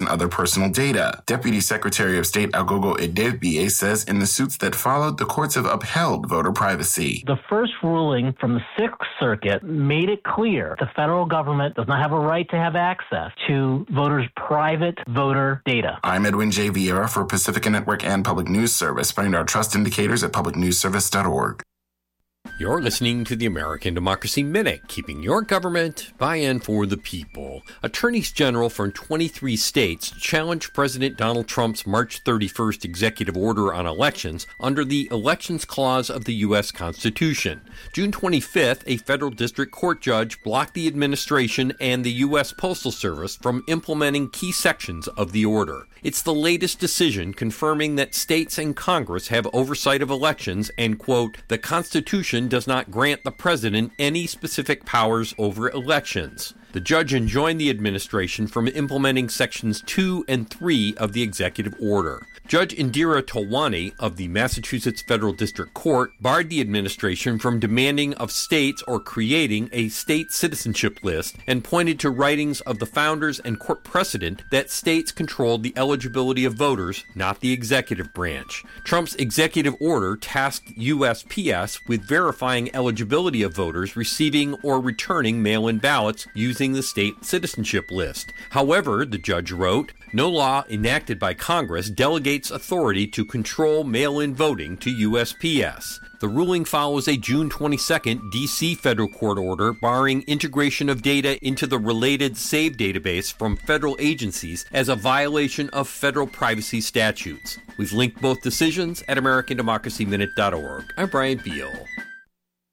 other personal data. Deputy Secretary of State Agogo Edebie says in the suits that followed, the courts have upheld voter privacy. The first ruling from the Sixth Circuit made it clear the federal government does not have a right to have access to voters' private voter data. I'm Edwin J. Vieira for Pacifica Network and Public News Service. Find our trust indicators at publicnewsservice.org. You're listening to the American Democracy Minute, keeping your government by and for the people. Attorneys general from 23 states challenged President Donald Trump's March 31st executive order on elections under the Elections Clause of the U.S. Constitution. June 25th, a federal district court judge blocked the administration and the U.S. Postal Service from implementing key sections of the order. It's the latest decision confirming that states and Congress have oversight of elections and, quote, the Constitution does not grant the president any specific powers over elections. The judge enjoined the administration from implementing Sections 2 and 3 of the executive order. Judge Indira Talwani of the Massachusetts Federal District Court barred the administration from demanding of states or creating a state citizenship list and pointed to writings of the founders and court precedent that states controlled the eligibility of voters, not the executive branch. Trump's executive order tasked USPS with verifying eligibility of voters receiving or returning mail-in ballots using the state citizenship list. However, the judge wrote, no law enacted by Congress delegates authority to control mail-in voting to USPS. The ruling follows a June 22nd D.C. federal court order barring integration of data into the related SAVE database from federal agencies as a violation of federal privacy statutes. We've linked both decisions at AmericanDemocracyMinute.org. I'm Brian Beal.